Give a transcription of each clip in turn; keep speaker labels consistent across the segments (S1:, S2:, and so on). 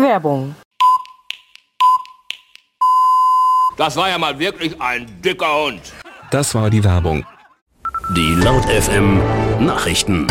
S1: Werbung.
S2: Das war ja mal wirklich ein dicker Hund.
S3: Das war die Werbung.
S4: Die Laut FM Nachrichten.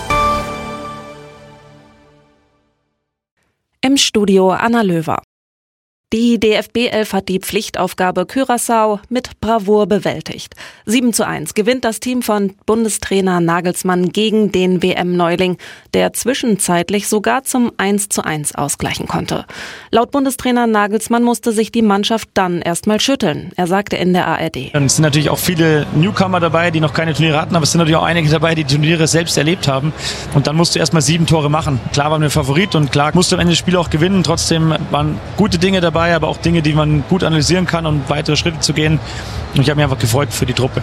S5: Im Studio Anna Löwer. Die DFB-11 hat die Pflichtaufgabe Curaçao mit Bravour bewältigt. 7:1 gewinnt das Team von Bundestrainer Nagelsmann gegen den WM-Neuling, der zwischenzeitlich sogar zum 1:1 ausgleichen konnte. Laut Bundestrainer Nagelsmann musste sich die Mannschaft dann erstmal schütteln. Er sagte in der ARD.
S6: Es sind natürlich auch viele Newcomer dabei, die noch keine Turniere hatten, aber es sind natürlich auch einige dabei, die Turniere selbst erlebt haben. Und dann musst du erstmal 7 Tore machen. Klar waren wir Favorit und klar musst du am Ende das Spiel auch gewinnen. Trotzdem waren gute Dinge dabei, aber auch Dinge, die man gut analysieren kann, um weitere Schritte zu gehen. Und ich habe mich einfach gefreut für die Truppe.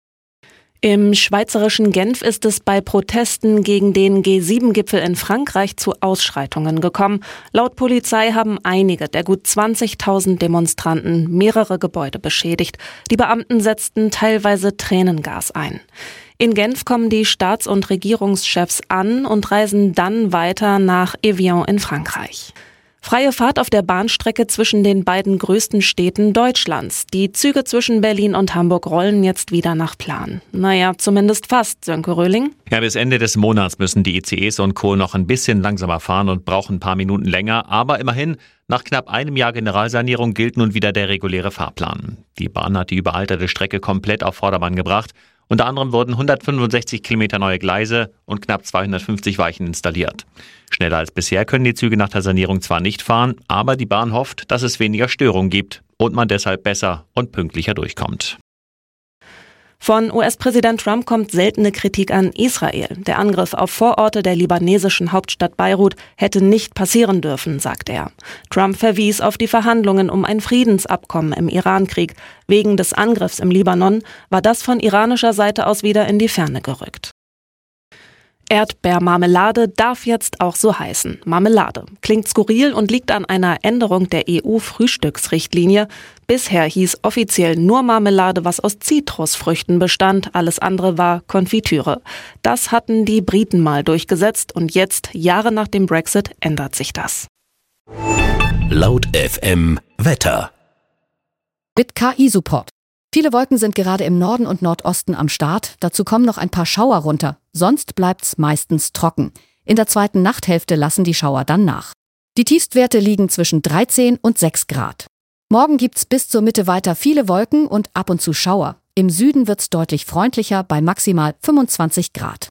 S5: Im schweizerischen Genf ist es bei Protesten gegen den G7-Gipfel in Frankreich zu Ausschreitungen gekommen. Laut Polizei haben einige der gut 20.000 Demonstranten mehrere Gebäude beschädigt. Die Beamten setzten teilweise Tränengas ein. In Genf kommen die Staats- und Regierungschefs an und reisen dann weiter nach Evian in Frankreich. Freie Fahrt auf der Bahnstrecke zwischen den beiden größten Städten Deutschlands. Die Züge zwischen Berlin und Hamburg rollen jetzt wieder nach Plan. Naja, zumindest fast, Sönke Röhling.
S7: Ja, bis Ende des Monats müssen die ICEs und Co. noch ein bisschen langsamer fahren und brauchen ein paar Minuten länger. Aber immerhin, nach knapp einem Jahr Generalsanierung gilt nun wieder der reguläre Fahrplan. Die Bahn hat die überalterte Strecke komplett auf Vordermann gebracht. Unter anderem wurden 165 Kilometer neue Gleise und knapp 250 Weichen installiert. Schneller als bisher können die Züge nach der Sanierung zwar nicht fahren, aber die Bahn hofft, dass es weniger Störungen gibt und man deshalb besser und pünktlicher durchkommt.
S5: Von US-Präsident Trump kommt seltene Kritik an Israel. Der Angriff auf Vororte der libanesischen Hauptstadt Beirut hätte nicht passieren dürfen, sagt er. Trump verwies auf die Verhandlungen um ein Friedensabkommen im Irankrieg. Wegen des Angriffs im Libanon war das von iranischer Seite aus wieder in die Ferne gerückt. Erdbeermarmelade darf jetzt auch so heißen. Marmelade. Klingt skurril und liegt an einer Änderung der EU-Frühstücksrichtlinie. Bisher hieß offiziell nur Marmelade, was aus Zitrusfrüchten bestand. Alles andere war Konfitüre. Das hatten die Briten mal durchgesetzt und jetzt, Jahre nach dem Brexit, ändert sich das.
S4: Laut FM Wetter.
S8: Mit KI-Support. Viele Wolken sind gerade im Norden und Nordosten am Start. Dazu kommen noch ein paar Schauer runter. Sonst bleibt's meistens trocken. In der zweiten Nachthälfte lassen die Schauer dann nach. Die Tiefstwerte liegen zwischen 13 und 6 Grad. Morgen gibt's bis zur Mitte weiter viele Wolken und ab und zu Schauer. Im Süden wird's deutlich freundlicher bei maximal 25 Grad.